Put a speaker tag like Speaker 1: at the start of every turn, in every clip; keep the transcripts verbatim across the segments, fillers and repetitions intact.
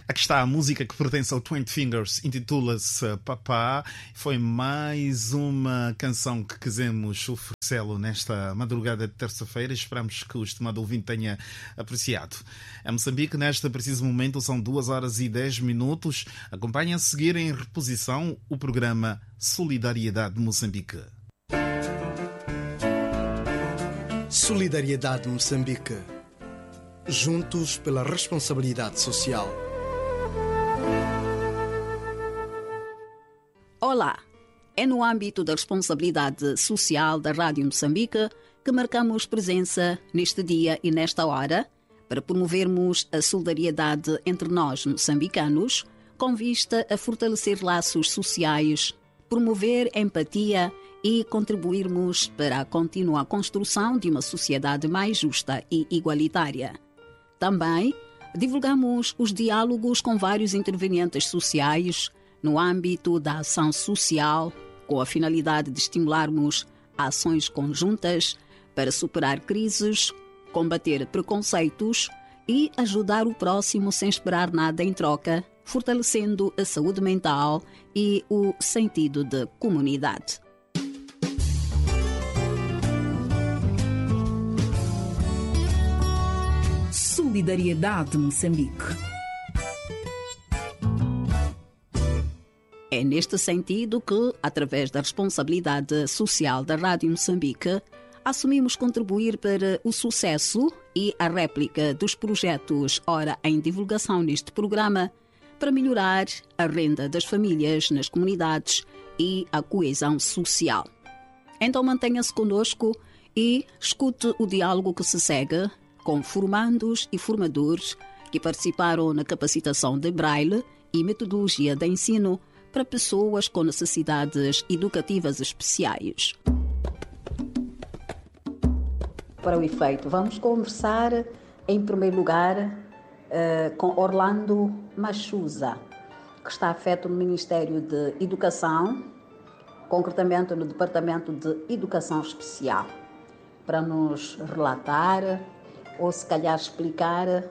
Speaker 1: Aqui está a música que pertence ao Twenty Fingers, intitula-se Papá. Foi mais uma canção que quisemos oferecê-lo nesta madrugada de terça-feira. Esperamos que o estimado ouvinte tenha apreciado. Em Moçambique, neste preciso momento, são duas horas e dez minutos. Acompanhe a seguir em reposição o programa Solidariedade Moçambique.
Speaker 2: Solidariedade Moçambique. Juntos pela responsabilidade social.
Speaker 3: Olá! É no âmbito da responsabilidade social da Rádio Moçambique que marcamos presença neste dia e nesta hora para promovermos a solidariedade entre nós moçambicanos, com vista a fortalecer laços sociais, promover empatia e contribuirmos para a contínua construção de uma sociedade mais justa e igualitária. Também divulgamos os diálogos com vários intervenientes sociais no âmbito da ação social, com a finalidade de estimularmos ações conjuntas para superar crises, combater preconceitos e ajudar o próximo sem esperar nada em troca, fortalecendo a saúde mental e o sentido de comunidade.
Speaker 4: Solidariedade Moçambique.
Speaker 3: É neste sentido que, através da responsabilidade social da Rádio Moçambique, assumimos contribuir para o sucesso e a réplica dos projetos ora em divulgação neste programa para melhorar a renda das famílias nas comunidades e a coesão social. Então mantenha-se conosco e escute o diálogo que se segue com formandos e formadores que participaram na capacitação de Braille e metodologia de ensino para pessoas com necessidades educativas especiais. Para o efeito, vamos conversar, em primeiro lugar, uh, com Orlando Machuza, que está afeto no Ministério de Educação, concretamente no Departamento de Educação Especial, para nos relatar, ou se calhar explicar, uh,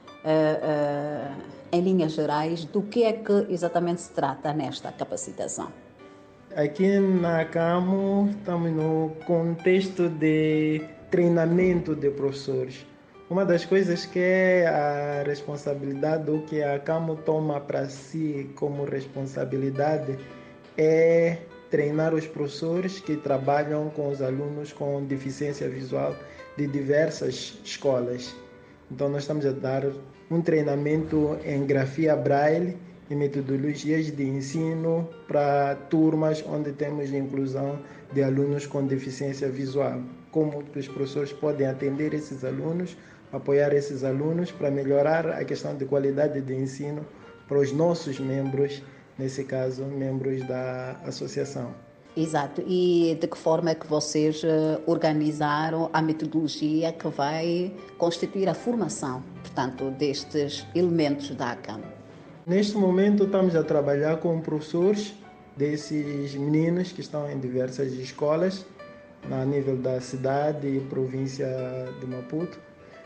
Speaker 3: uh, em linhas gerais, do que é que exatamente se trata nesta capacitação.
Speaker 5: Aqui na CAMO estamos no contexto de treinamento de professores. Uma das coisas que é a responsabilidade, ou que a CAMO toma para si como responsabilidade, é treinar os professores que trabalham com os alunos com deficiência visual de diversas escolas. Então nós estamos a dar um treinamento em grafia Braille e metodologias de ensino para turmas onde temos inclusão de alunos com deficiência visual. Como os professores podem atender esses alunos, apoiar esses alunos para melhorar a questão de qualidade de ensino para os nossos membros, nesse caso, membros da associação.
Speaker 3: Exato. E de que forma é que vocês organizaram a metodologia que vai constituir a formação, portanto, destes elementos da ACAM?
Speaker 5: Neste momento estamos a trabalhar com professores desses meninos que estão em diversas escolas, a nível da cidade e província de Maputo.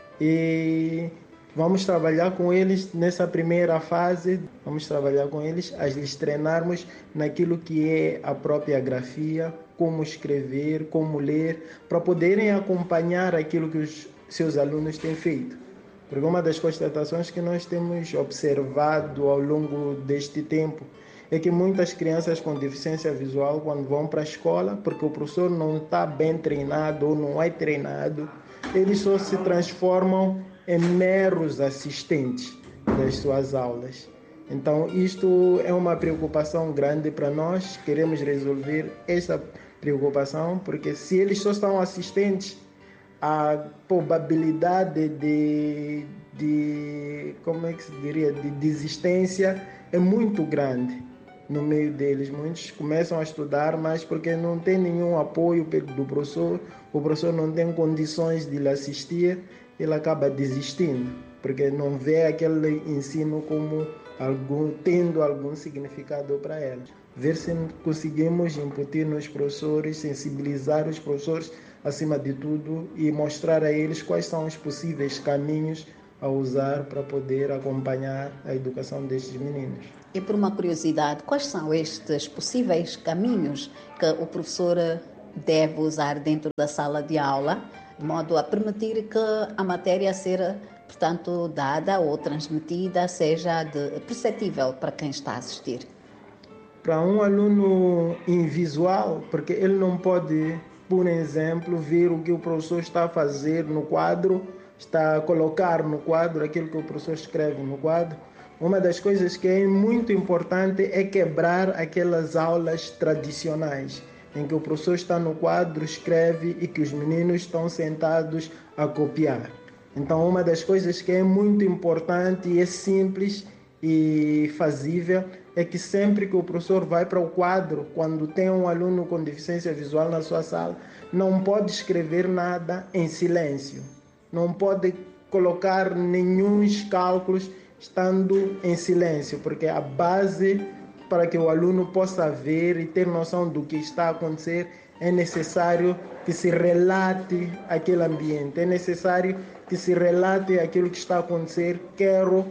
Speaker 5: E vamos trabalhar com eles nessa primeira fase, vamos trabalhar com eles, a lhes treinarmos naquilo que é a própria grafia, como escrever, como ler, para poderem acompanhar aquilo que os seus alunos têm feito. Porque uma das constatações que nós temos observado ao longo deste tempo é que muitas crianças com deficiência visual, quando vão para a escola, porque o professor não está bem treinado ou não é treinado, eles só se transformam em meros assistentes das suas aulas. Então, isto é uma preocupação grande para nós. Queremos resolver essa preocupação, porque se eles só são assistentes, a probabilidade de, de como é que se diria, de desistência é muito grande no meio deles. Muitos começam a estudar, mas porque não tem nenhum apoio do professor, o professor não tem condições de lhe assistir, ele acaba desistindo, porque não vê aquele ensino como algum, tendo algum significado para eles. Ver se conseguimos incutir nos professores, sensibilizar os professores acima de tudo e mostrar a eles quais são os possíveis caminhos a usar para poder acompanhar a educação destes meninos.
Speaker 3: E por uma curiosidade, quais são estes possíveis caminhos que o professor deve usar dentro da sala de aula, de modo a permitir que a matéria seja, portanto, dada ou transmitida, seja de, perceptível para quem está a assistir?
Speaker 5: Para um aluno invisual, porque ele não pode, por exemplo, ver o que o professor está a fazer no quadro, está a colocar no quadro aquilo que o professor escreve no quadro. Uma das coisas que é muito importante é quebrar aquelas aulas tradicionais, em que o professor está no quadro, escreve e que os meninos estão sentados a copiar. Então, uma das coisas que é muito importante e é simples e fazível é que sempre que o professor vai para o quadro, quando tem um aluno com deficiência visual na sua sala, não pode escrever nada em silêncio. Não pode colocar nenhum cálculos estando em silêncio, porque a base para que o aluno possa ver e ter noção do que está a acontecer é necessário que se relate aquele ambiente, é necessário que se relate aquilo que está a acontecer, quero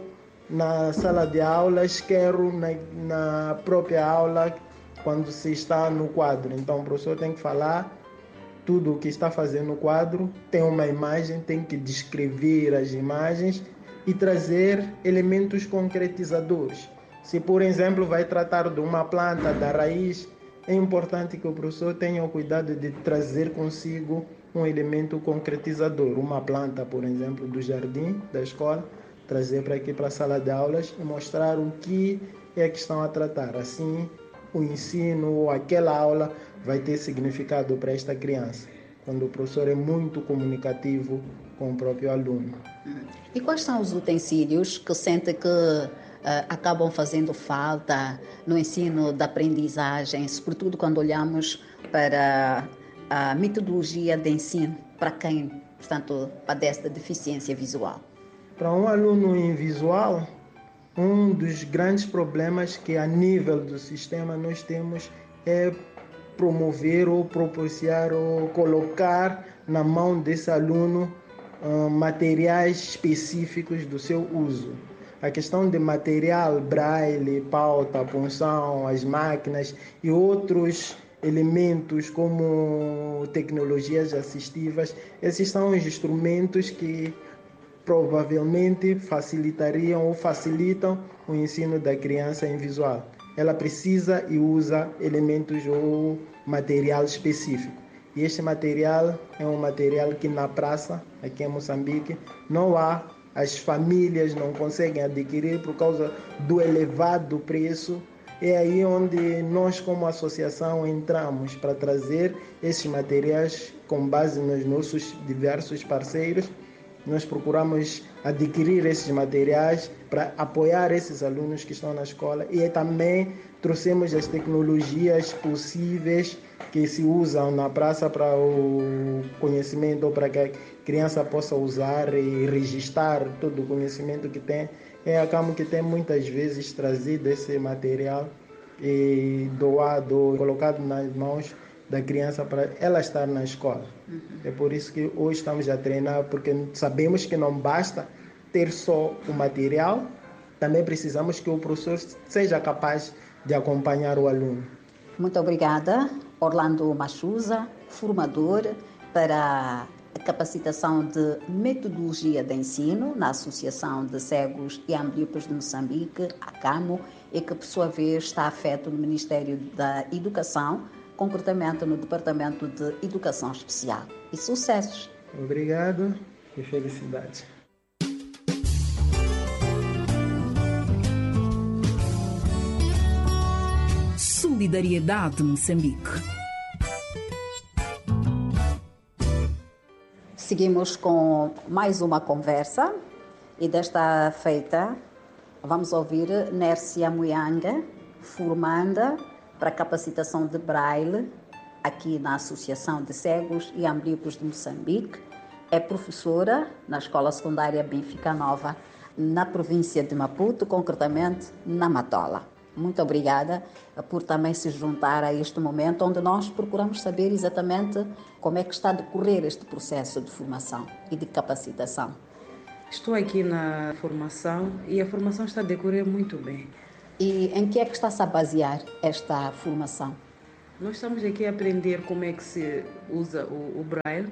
Speaker 5: na sala de aulas, quero na, na própria aula, quando se está no quadro. Então o professor tem que falar tudo o que está fazendo no quadro, tem uma imagem, tem que descrever as imagens e trazer elementos concretizadores. Se, por exemplo, vai tratar de uma planta, da raiz, é importante que o professor tenha o cuidado de trazer consigo um elemento concretizador. Uma planta, por exemplo, do jardim da escola, trazer para aqui para a sala de aulas e mostrar o que é que estão a tratar. Assim, o ensino ou aquela aula vai ter significado para esta criança, quando o professor é muito comunicativo com o próprio aluno.
Speaker 3: E quais são os utensílios que sente que uh, acabam fazendo falta no ensino da aprendizagem, sobretudo quando olhamos para a metodologia de ensino para quem, portanto, padece de deficiência visual?
Speaker 5: Para um aluno invisual, um dos grandes problemas que a nível do sistema nós temos é promover ou propiciar ou colocar na mão desse aluno uh, materiais específicos do seu uso. A questão de material, braille, pauta, punção, as máquinas e outros elementos como tecnologias assistivas, esses são os instrumentos que provavelmente facilitariam ou facilitam o ensino da criança invisual. Ela precisa e usa elementos ou material específico. E este material é um material que na praça, aqui em Moçambique, não há, as famílias não conseguem adquirir por causa do elevado preço. É aí onde nós, como associação, entramos para trazer esses materiais com base nos nossos diversos parceiros. Nós procuramos adquirir esses materiais para apoiar esses alunos que estão na escola e também trouxemos as tecnologias possíveis que se usam na praça para o conhecimento, ou para que a criança possa usar e registrar todo o conhecimento que tem. É a Camo que tem muitas vezes trazido esse material e doado, colocado nas mãos da criança para ela estar na escola. Uhum. É por isso que hoje estamos a treinar, porque sabemos que não basta ter só o material, também precisamos que o professor seja capaz de acompanhar o aluno.
Speaker 3: Muito obrigada, Orlando Machuza, formador para a capacitação de metodologia de ensino na Associação de Cegos e Ambliopes de Moçambique, a Camo, e que por sua vez está afeto no Ministério da Educação, concretamente no Departamento de Educação Especial. E sucessos!
Speaker 5: Obrigado e felicidades.
Speaker 4: Solidariedade Moçambique.
Speaker 3: Seguimos com mais uma conversa e desta feita vamos ouvir Nércia Muyanga, formanda para capacitação de Braille aqui na Associação de Cegos e Ambliopes de Moçambique. É professora na Escola Secundária Benfica Nova, na província de Maputo, concretamente na Matola. Muito obrigada por também se juntar a este momento onde nós procuramos saber exatamente como é que está a decorrer este processo de formação e de capacitação.
Speaker 6: Estou aqui na formação e a formação está a decorrer muito bem.
Speaker 3: E em que é que está-se a basear esta formação?
Speaker 6: Nós estamos aqui a aprender como é que se usa o, o Braille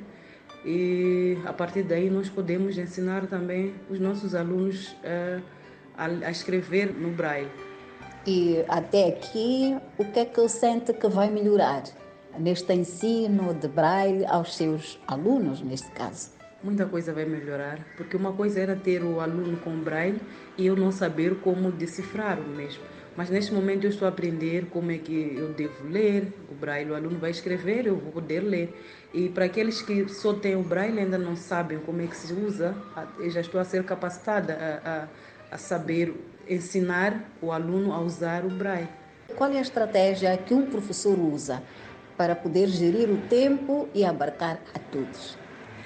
Speaker 6: e a partir daí nós podemos ensinar também os nossos alunos a, a, a escrever no Braille.
Speaker 3: E até aqui, o que é que sente que vai melhorar neste ensino de Braille aos seus alunos, neste caso?
Speaker 6: Muita coisa vai melhorar, porque uma coisa era ter o aluno com Braille e eu não saber como decifrar o mesmo. Mas neste momento eu estou a aprender como é que eu devo ler o Braille. O aluno vai escrever, eu vou poder ler. E para aqueles que só têm o Braille e ainda não sabem como é que se usa, eu já estou a ser capacitada a, a, a saber ensinar o aluno a usar o Braille.
Speaker 3: Qual é a estratégia que um professor usa para poder gerir o tempo e abarcar a todos?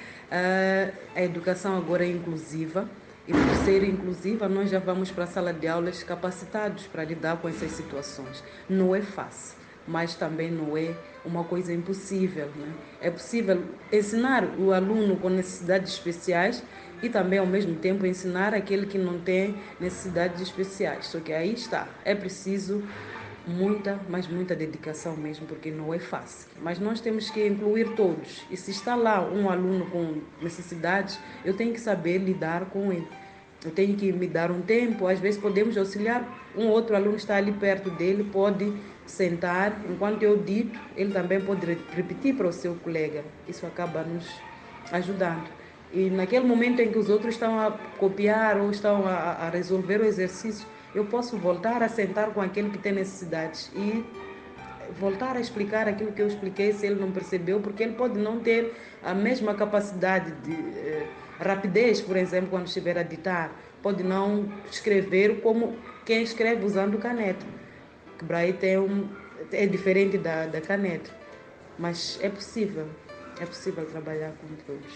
Speaker 6: A educação agora é inclusiva e por ser inclusiva nós já vamos para a sala de aulas capacitados para lidar com essas situações. Não é fácil, mas também não é uma coisa impossível, né? É possível ensinar o aluno com necessidades especiais e também ao mesmo tempo ensinar aquele que não tem necessidades especiais. Só que aí está, é preciso muita, mas muita dedicação mesmo, porque não é fácil. Mas nós temos que incluir todos. E se está lá um aluno com necessidades, eu tenho que saber lidar com ele. Eu tenho que me dar um tempo, às vezes podemos auxiliar, um outro aluno está ali perto dele, pode sentar, enquanto eu dito, ele também pode repetir para o seu colega. Isso acaba nos ajudando. E naquele momento em que os outros estão a copiar ou estão a, a resolver o exercício, eu posso voltar a sentar com aquele que tem necessidades e voltar a explicar aquilo que eu expliquei se ele não percebeu, porque ele pode não ter a mesma capacidade de eh, rapidez, por exemplo, quando estiver a ditar, pode não escrever como quem escreve usando caneta. O Braille tem um, é diferente da, da caneta, mas é possível, é possível trabalhar com todos.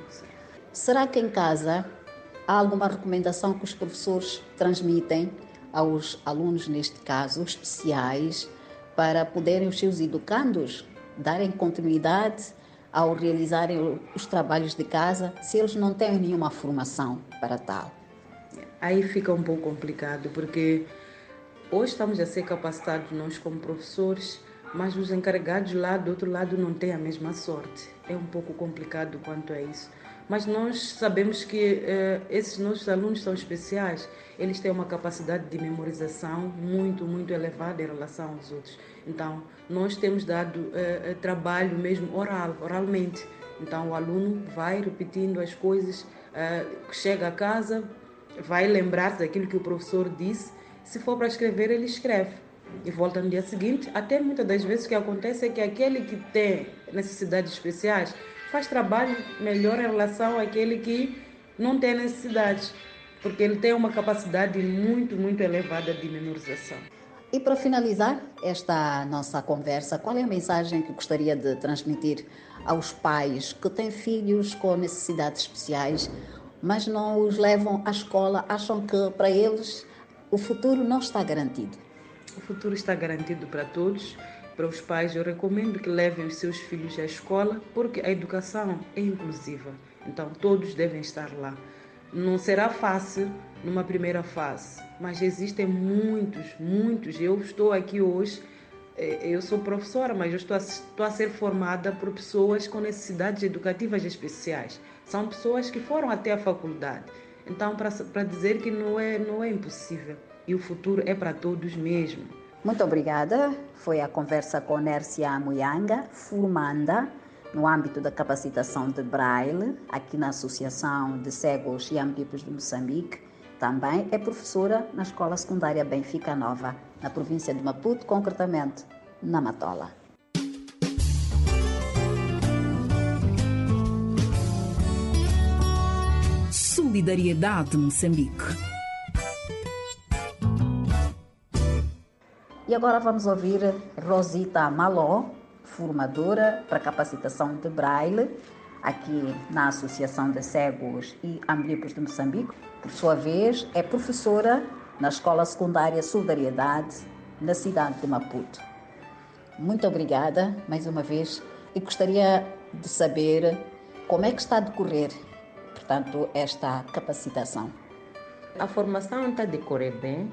Speaker 3: Será que em casa há alguma recomendação que os professores transmitem aos alunos, neste caso, especiais, para poderem os seus educandos darem continuidade ao realizarem os trabalhos de casa, se eles não têm nenhuma formação para tal?
Speaker 6: Aí fica um pouco complicado, porque hoje estamos a ser capacitados nós como professores, mas os encarregados lá do outro lado não têm a mesma sorte. É um pouco complicado quanto a isso. Mas nós sabemos que eh, esses nossos alunos são especiais. Eles têm uma capacidade de memorização muito, muito elevada em relação aos outros. Então, nós temos dado eh, trabalho mesmo oral, oralmente. Então, o aluno vai repetindo as coisas, eh, chega a casa, vai lembrar-se daquilo que o professor disse. Se for para escrever, ele escreve. E volta no dia seguinte. Até muitas das vezes o que acontece é que aquele que tem necessidades especiais faz trabalho melhor em relação àquele que não tem necessidades, porque ele tem uma capacidade muito, muito elevada de memorização.
Speaker 3: E para finalizar esta nossa conversa, qual é a mensagem que gostaria de transmitir aos pais que têm filhos com necessidades especiais, mas não os levam à escola, acham que para eles o futuro não está garantido?
Speaker 6: O futuro está garantido para todos. Para os pais, eu recomendo que levem os seus filhos à escola, porque a educação é inclusiva. Então, todos devem estar lá. Não será fácil numa primeira fase, mas existem muitos, muitos. Eu estou aqui hoje, eu sou professora, mas eu estou a, estou a ser formada por pessoas com necessidades educativas especiais. São pessoas que foram até a faculdade. Então, para, para dizer que não é, não é impossível. E o futuro é para todos mesmo.
Speaker 3: Muito obrigada. Foi a conversa com Nércia Muyanga, formanda no âmbito da capacitação de Braille, aqui na Associação de Cegos e Amblíopes de Moçambique. Também é professora na Escola Secundária Benfica Nova, na província de Maputo, concretamente na Matola.
Speaker 4: Solidariedade Moçambique.
Speaker 3: E agora vamos ouvir Rosita Maló, formadora para capacitação de Braille, aqui na Associação de Cegos e Amblíopes de Moçambique. Por sua vez, é professora na Escola Secundária Solidariedade, na cidade de Maputo. Muito obrigada, mais uma vez, e gostaria de saber como é que está a decorrer, portanto, esta capacitação?
Speaker 7: A formação está a decorrer bem.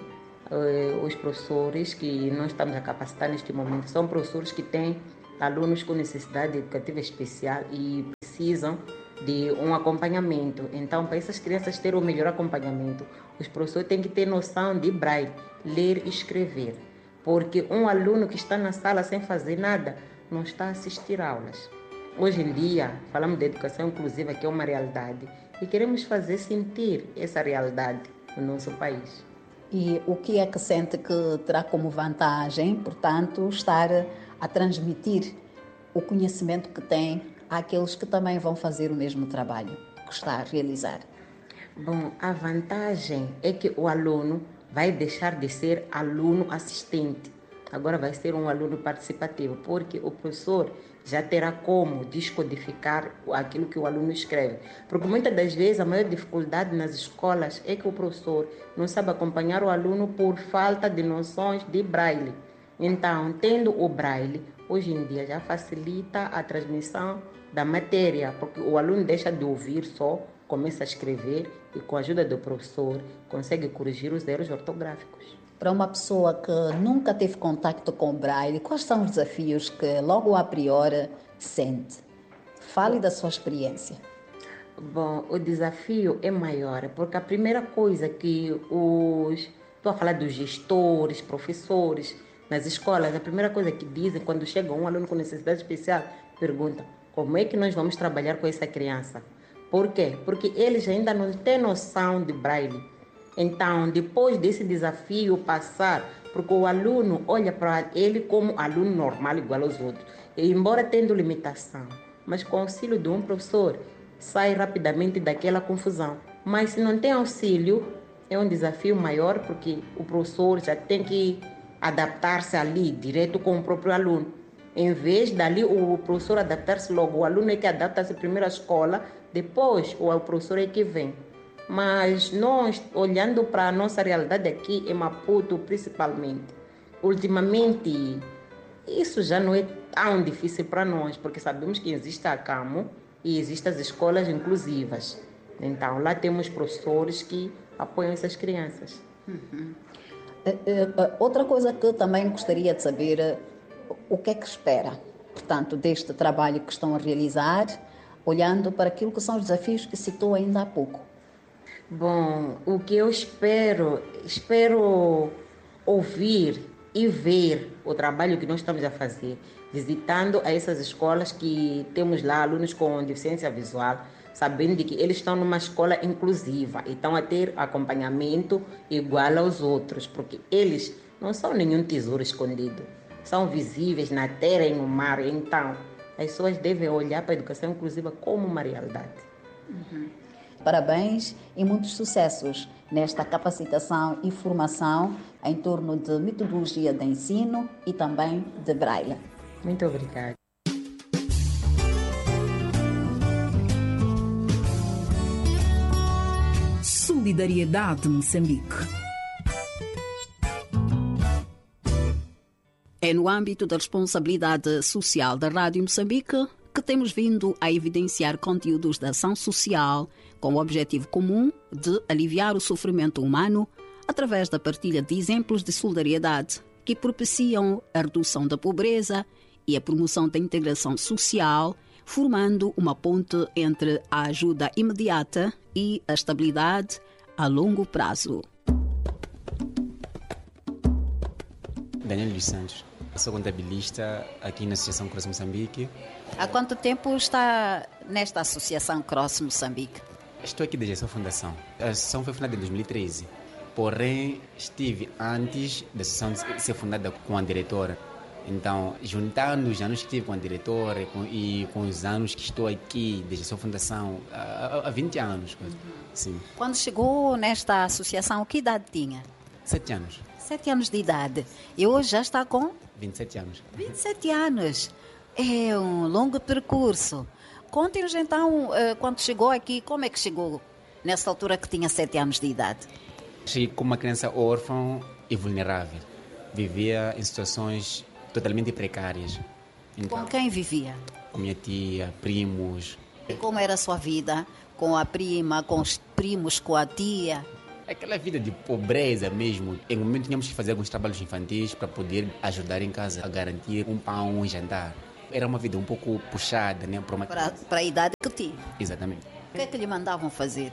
Speaker 7: Os professores que nós estamos a capacitar neste momento são professores que têm alunos com necessidade educativa especial e precisam de um acompanhamento. Então, para essas crianças terem o melhor acompanhamento, os professores têm que ter noção de braille, ler e escrever. Porque um aluno que está na sala sem fazer nada não está a assistir aulas. Hoje em dia, falamos de educação inclusiva, que é uma realidade, e queremos fazer sentir essa realidade no nosso país.
Speaker 3: E o que é que sente que terá como vantagem, portanto, estar a transmitir o conhecimento que tem àqueles que também vão fazer o mesmo trabalho que está a realizar?
Speaker 7: Bom, a vantagem é que o aluno vai deixar de ser aluno assistente. Agora vai ser um aluno participativo, porque o professor já terá como descodificar aquilo que o aluno escreve. Porque muitas das vezes a maior dificuldade nas escolas é que o professor não sabe acompanhar o aluno por falta de noções de braille. Então, tendo o braille, hoje em dia já facilita a transmissão da matéria, porque o aluno deixa de ouvir só, começa a escrever e com a ajuda do professor consegue corrigir os erros ortográficos.
Speaker 3: Para uma pessoa que nunca teve contacto com o braille, quais são os desafios que logo a priori sente? Fale da sua experiência.
Speaker 7: Bom, o desafio é maior, porque a primeira coisa que os... Estou a falar dos gestores, professores, nas escolas, a primeira coisa que dizem quando chega um aluno com necessidade especial, perguntam como é que nós vamos trabalhar com essa criança. Por quê? Porque eles ainda não têm noção de braille. Então, depois desse desafio passar, porque o aluno olha para ele como aluno normal, igual aos outros, e embora tendo limitação, mas com o auxílio de um professor, sai rapidamente daquela confusão. Mas se não tem auxílio, é um desafio maior, porque o professor já tem que adaptar-se ali, direto com o próprio aluno. Em vez dali o professor adaptar-se logo, o aluno é que adapta-se primeiro à escola, depois o professor é que vem. Mas nós, olhando para a nossa realidade aqui em Maputo, principalmente, ultimamente, isso já não é tão difícil para nós, porque sabemos que existe a CAMO e existem as escolas inclusivas. Então, lá temos professores que apoiam essas crianças.
Speaker 3: Uhum. Outra coisa que eu também gostaria de saber, o que é que espera, portanto, deste trabalho que estão a realizar, olhando para aquilo que são os desafios que citou ainda há pouco?
Speaker 7: Bom, o que eu espero, espero ouvir e ver o trabalho que nós estamos a fazer, visitando a essas escolas que temos lá alunos com deficiência visual, sabendo de que eles estão numa escola inclusiva e estão a ter acompanhamento igual aos outros, porque eles não são nenhum tesouro escondido, são visíveis na terra e no mar. Então, as pessoas devem olhar para a educação inclusiva como uma realidade.
Speaker 3: Uhum. Parabéns e muitos sucessos nesta capacitação e formação em torno de metodologia de ensino e também de braille.
Speaker 7: Muito obrigada.
Speaker 4: Solidariedade Moçambique.
Speaker 3: É no âmbito da responsabilidade social da Rádio Moçambique que temos vindo a evidenciar conteúdos de ação social com o objetivo comum de aliviar o sofrimento humano através da partilha de exemplos de solidariedade que propiciam a redução da pobreza e a promoção da integração social, formando uma ponte entre a ajuda imediata e a estabilidade a longo prazo.
Speaker 8: Daniel dos Santos, sou contabilista aqui na Associação Cross Moçambique.
Speaker 3: Há quanto tempo está nesta Associação Cross Moçambique?
Speaker 8: Estou aqui desde a sua fundação. A associação foi fundada em dois mil e treze, porém estive antes da associação ser fundada com a diretora. Então, juntando os anos que estive com a diretora e com, e com os anos que estou aqui desde a sua fundação, há, há vinte anos. Uhum. Sim.
Speaker 3: Quando chegou nesta associação, que idade tinha?
Speaker 8: Sete anos.
Speaker 3: Sete anos de idade. E hoje já está com?
Speaker 8: vinte e sete anos.
Speaker 3: vinte e sete anos. É um longo percurso. Conte-nos então, quando chegou aqui, como é que chegou nessa altura que tinha sete anos de idade?
Speaker 8: Cheguei como uma criança órfã e vulnerável. Vivia em situações totalmente precárias.
Speaker 3: Então, com quem vivia?
Speaker 8: Com minha tia, primos,
Speaker 3: E como era a sua vida com a prima, com os primos, com a tia?
Speaker 8: Aquela vida de pobreza mesmo. Em um momento tínhamos que fazer alguns trabalhos infantis para poder ajudar em casa a garantir um pão, um jantar. Era uma vida um pouco puxada, né? Para, uma...
Speaker 3: para, para a idade que tinha.
Speaker 8: Exatamente.
Speaker 3: O que é que lhe mandavam fazer?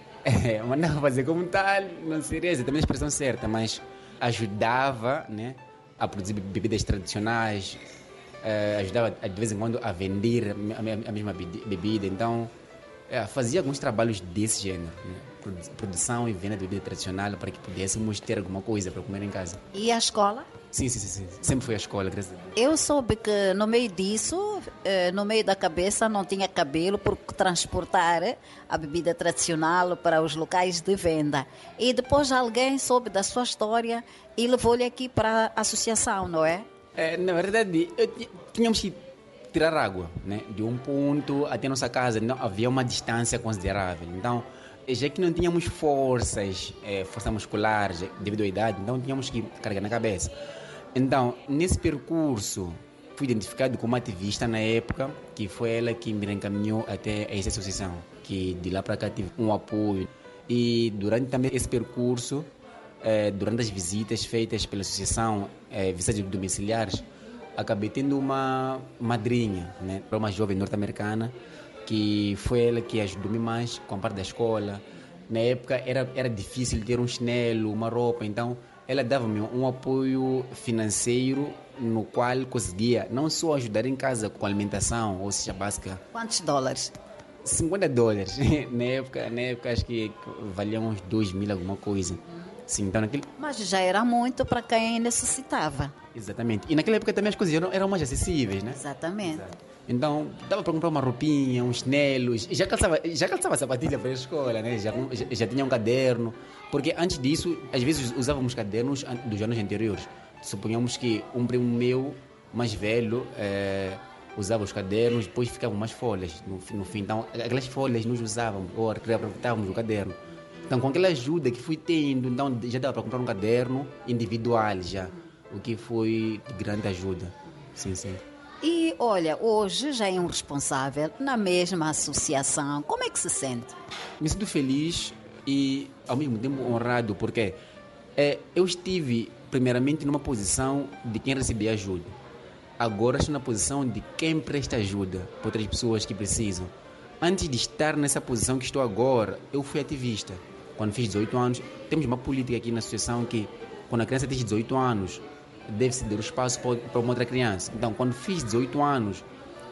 Speaker 8: É, mandavam fazer como tal, não seria exatamente a expressão certa, mas ajudava, né, a produzir bebidas tradicionais, eh, ajudava de vez em quando a vender a, a mesma bebida. Então, é, fazia alguns trabalhos desse gênero, né? Produção e venda de bebida tradicional para que pudéssemos ter alguma coisa para comer em casa.
Speaker 3: E a escola?
Speaker 8: Sim, sim, sim, sim. Sempre foi a escola, graças a Deus.
Speaker 3: Eu soube que no meio disso, no meio da cabeça, não tinha cabelo por transportar a bebida tradicional para os locais de venda. E depois alguém soube da sua história e levou-lhe aqui para a associação, não é?
Speaker 8: É, na verdade, eu, tínhamos que tirar água, né? De um ponto até a nossa casa, não havia uma distância considerável. Então, já que não tínhamos forças, é, força muscular devido à idade, então tínhamos que carregar na cabeça. Então, nesse percurso, fui identificado como ativista na época, que foi ela que me encaminhou até essa associação, que de lá para cá tive um apoio. E durante também esse percurso, eh, durante as visitas feitas pela associação, eh, visitas domiciliares, acabei tendo uma madrinha, né, uma jovem norte-americana, que foi ela que ajudou-me mais com a parte da escola. Na época era, era difícil ter um chinelo, uma roupa, então ela dava-me um apoio financeiro no qual conseguia não só ajudar em casa com alimentação, ou seja, básica.
Speaker 3: Quantos dólares?
Speaker 8: cinquenta dólares. Na época, na época acho que valia uns dois mil alguma coisa. Sim, então naquele...
Speaker 3: Mas já era muito para quem necessitava.
Speaker 8: Exatamente. E naquela época também as coisas eram, eram mais acessíveis, né?
Speaker 3: Exatamente.
Speaker 8: Exato. Então, dava para comprar uma roupinha, uns chinelos, já calçava, já calçava sapatilha para a escola, né? já, já, já tinha um caderno, porque antes disso, às vezes usávamos cadernos dos anos anteriores. Suponhamos que um primo meu, mais velho, é, usava os cadernos, depois ficavam mais folhas no, no fim. Então, aquelas folhas nós usávamos, ou aproveitávamos o caderno. Então, com aquela ajuda que fui tendo, então já dava para comprar um caderno individual já, o que foi de grande ajuda. Sim, sim.
Speaker 3: E, olha, hoje já é um responsável na mesma associação. Como é que se sente?
Speaker 8: Me sinto feliz e, ao mesmo tempo, honrado, porque é, eu estive, primeiramente, numa posição de quem recebia ajuda. Agora estou na posição de quem presta ajuda para outras pessoas que precisam. Antes de estar nessa posição que estou agora, eu fui ativista. Quando fiz dezoito anos, temos uma política aqui na associação que, quando a criança tem dezoito anos, deve-se dar o espaço para uma outra criança. Então, quando fiz dezoito anos,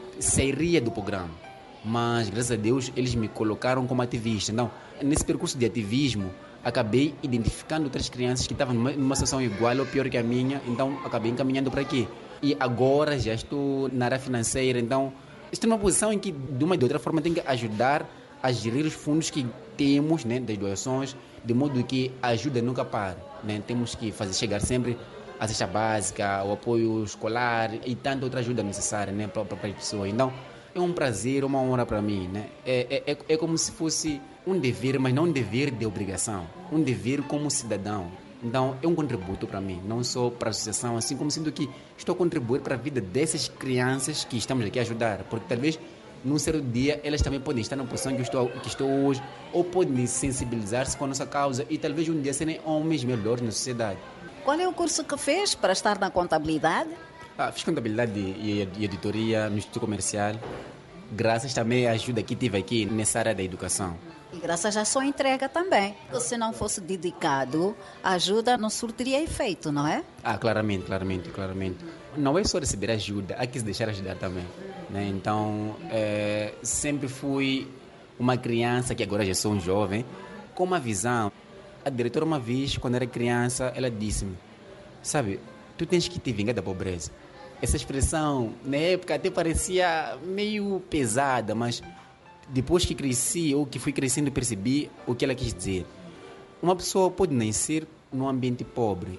Speaker 8: sairia do programa. Mas, graças a Deus, eles me colocaram como ativista. Então, nesse percurso de ativismo, acabei identificando outras crianças que estavam numa, numa situação igual ou pior que a minha. Então, acabei encaminhando para aqui. E agora já estou na área financeira. Então, estou numa posição em que, de uma e de outra forma, tenho que ajudar a gerir os fundos que temos, né, das doações, de modo que a ajuda nunca para. Né? Temos que fazer chegar sempre a cesta básica, o apoio escolar e tanta outra ajuda necessária, né, para, para as pessoas. Então, é um prazer, uma honra para mim. Né? É, é, é como se fosse um dever, mas não um dever de obrigação. Um dever como cidadão. Então, é um contributo para mim, não só para a associação, assim como sinto que estou a contribuir para a vida dessas crianças que estamos aqui a ajudar. Porque talvez, num certo dia, elas também podem estar na posição que estou, que estou hoje, ou podem sensibilizar-se com a nossa causa e talvez um dia serem homens melhores na sociedade.
Speaker 3: Qual é o curso que fez para estar na contabilidade?
Speaker 8: Ah, fiz contabilidade e, e editoria no Instituto Comercial, graças também à ajuda que tive aqui nessa área da educação.
Speaker 3: E graças à sua entrega também. Se não fosse dedicado, a ajuda não surtiria efeito, não é?
Speaker 8: Ah, claramente, claramente, claramente. Não é só receber ajuda, há que se deixar ajudar também. Né? Então, é, sempre fui uma criança, que agora já sou um jovem, com uma visão. A diretora, uma vez, quando era criança, ela disse-me, sabe, tu tens que te vingar da pobreza. Essa expressão, na época, até parecia meio pesada, mas depois que cresci, ou que fui crescendo, percebi o que ela quis dizer. Uma pessoa pode nascer num ambiente pobre.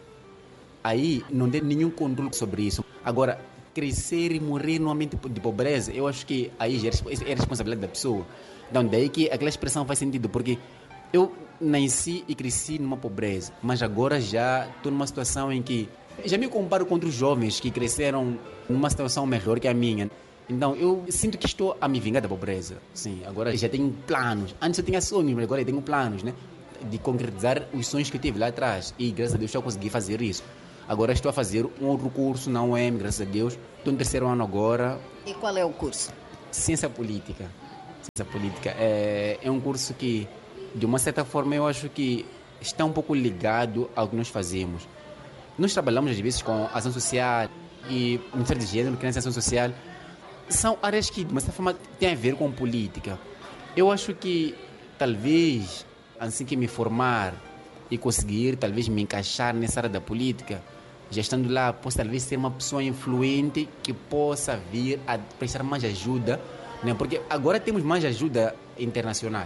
Speaker 8: Aí, não tem nenhum controle sobre isso. Agora, crescer e morrer num ambiente de pobreza, eu acho que aí já é responsabilidade da pessoa. Então, daí que aquela expressão faz sentido, porque eu nasci e cresci numa pobreza, mas agora já estou numa situação em que já me comparo com outros jovens que cresceram numa situação melhor que a minha. Então, eu sinto que estou a me vingar da pobreza. Sim, agora já tenho planos. Antes eu tinha sonhos, mas agora eu tenho planos, né? De concretizar os sonhos que eu tive lá atrás. E graças a Deus já consegui fazer isso. Agora estou a fazer um outro curso na U E M, graças a Deus. Estou no terceiro ano agora.
Speaker 3: E qual é o curso?
Speaker 8: Ciência Política. Ciência Política é, é um curso que, de uma certa forma, eu acho que está um pouco ligado ao que nós fazemos. Nós trabalhamos, às vezes, com ação social e Ministério de Gênero, Criança e Ação Social. São áreas que, de uma certa forma, têm a ver com política. Eu acho que, talvez, assim que me formar e conseguir, talvez, me encaixar nessa área da política, já estando lá, posso talvez ser uma pessoa influente que possa vir a prestar mais ajuda, né? Porque agora temos mais ajuda internacional,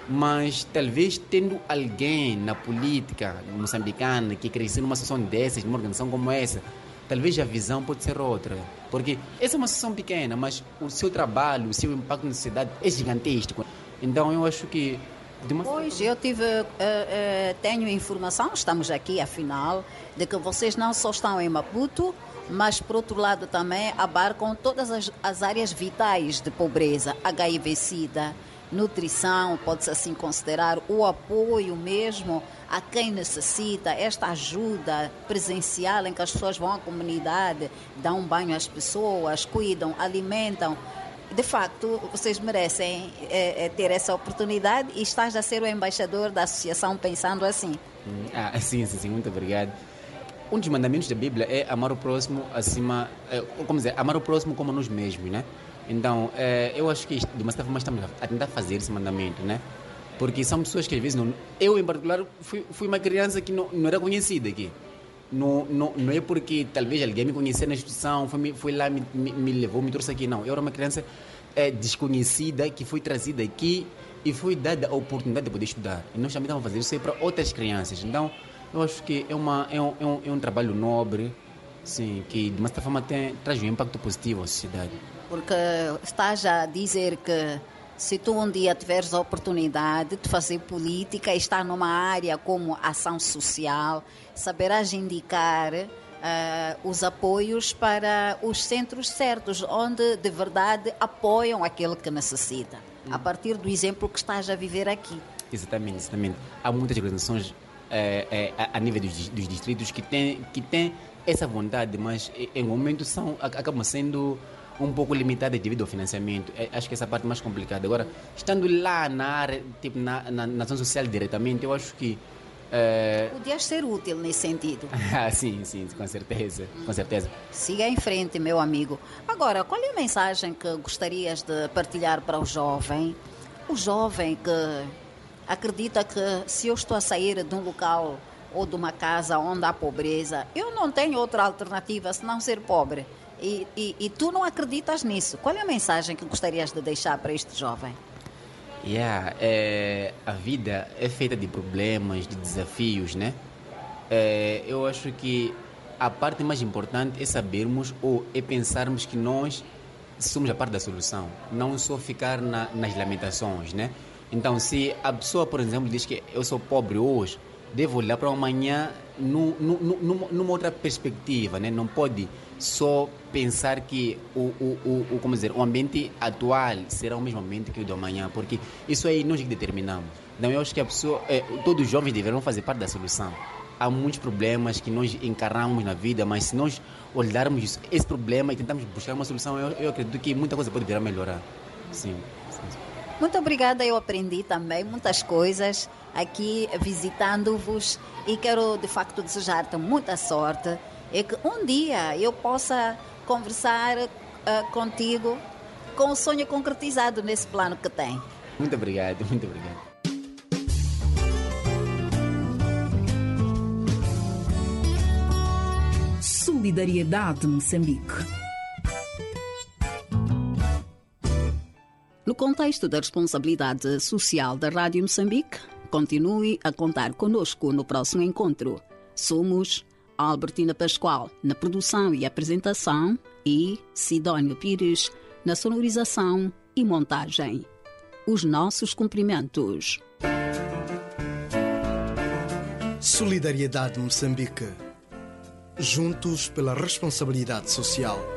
Speaker 8: mas talvez tendo alguém na política moçambicana que cresceu numa situação dessas, numa organização como essa, talvez a visão pode ser outra. Porque essa é uma situação pequena, mas o seu trabalho, o seu impacto na sociedade é gigantesco. Então eu acho que... Uma...
Speaker 3: Pois, eu tive, uh, uh, tenho informação, estamos aqui afinal, de que vocês não só estão em Maputo, mas por outro lado também abarcam todas as, as áreas vitais de pobreza, H I V-Sida, nutrição, pode-se assim considerar, o apoio mesmo a quem necessita, esta ajuda presencial em que as pessoas vão à comunidade, dão um banho às pessoas, cuidam, alimentam. De facto, vocês merecem é, é, ter essa oportunidade e estás a ser o embaixador da associação pensando assim.
Speaker 8: Ah, sim, sim, sim, muito obrigado. Um dos mandamentos da Bíblia é amar o próximo acima, é, como dizer, amar o próximo como nós mesmos, né? Então, é, eu acho que de uma certa forma estamos a tentar fazer esse mandamento, né? Porque são pessoas que às vezes não... Eu, em particular, fui, fui uma criança que não, não era conhecida aqui. Não, não, não é porque talvez alguém me conhecer na instituição, foi, foi lá, me, me, me levou, me trouxe aqui, não. Eu era uma criança é, desconhecida que foi trazida aqui e foi dada a oportunidade de poder estudar. E nós também estamos a fazer isso para outras crianças. Então, eu acho que é, uma, é, um, é, um, é um trabalho nobre, sim, que de uma certa forma tem, traz um impacto positivo à sociedade.
Speaker 3: Porque estás a dizer que se tu um dia tiveres a oportunidade de fazer política e estar numa área como ação social, saberás indicar uh, os apoios para os centros certos, onde de verdade apoiam aquele que necessita, hum. a partir do exemplo que estás a viver aqui.
Speaker 8: Exatamente, exatamente. Há muitas organizações é, é, a nível dos, dos distritos que têm, que têm essa vontade, mas em momento são, acabam sendo um pouco limitada devido ao financiamento. Acho que essa é a parte mais complicada. Agora, estando lá na área, tipo, na, na, na ação social diretamente, eu acho que... É...
Speaker 3: Podias ser útil nesse sentido.
Speaker 8: Ah, sim, sim, com certeza, com certeza.
Speaker 3: Siga em frente, meu amigo. Agora, qual é a mensagem que gostarias de partilhar para o jovem? O jovem que acredita que se eu estou a sair de um local ou de uma casa onde há pobreza, eu não tenho outra alternativa senão ser pobre. E, e, e tu não acreditas nisso. Qual é a mensagem que gostarias de deixar para este jovem?
Speaker 8: Yeah, é, a vida é feita de problemas, de desafios, né? É, eu acho que a parte mais importante é sabermos ou é pensarmos que nós somos a parte da solução, não só ficar na, nas lamentações, né? Então, se a pessoa, por exemplo, diz que eu sou pobre hoje, devo olhar para amanhã no, no, no, numa outra perspectiva, né? Não pode só pensar que o, o, o, o, como dizer, o ambiente atual será o mesmo ambiente que o do amanhã, porque isso aí nós que determinamos. Então eu acho que a pessoa, é, todos os jovens deverão fazer parte da solução. Há muitos problemas que nós encaramos na vida, mas se nós olharmos esse problema e tentarmos buscar uma solução, eu, eu acredito que muita coisa pode vir a melhorar. Sim, sim.
Speaker 3: Muito obrigada, eu aprendi também muitas coisas aqui visitando-vos e quero de facto desejar-te muita sorte e que um dia eu possa conversar uh, contigo com o sonho concretizado nesse plano que tem.
Speaker 8: Muito obrigado, muito obrigado.
Speaker 4: Solidariedade Moçambique.
Speaker 3: No contexto da responsabilidade social da Rádio Moçambique, continue a contar conosco no próximo encontro. Somos Albertina Pascoal na produção e apresentação e Sidónio Pires na sonorização e montagem. Os nossos cumprimentos.
Speaker 2: Solidariedade Moçambique. Juntos pela responsabilidade social.